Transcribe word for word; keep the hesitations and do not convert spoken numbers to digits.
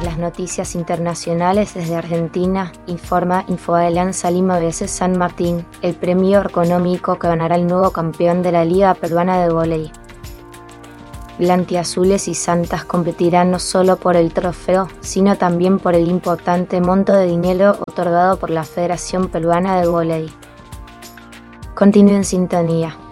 las noticias internacionales desde Argentina, informa Infoalianza Lima B C San Martín, el premio económico que ganará el nuevo campeón de la Liga Peruana de Vóley. Blanquiazules y Santas competirán no solo por el trofeo, sino también por el importante monto de dinero otorgado por la Federación Peruana de Vóley. Continúe en sintonía.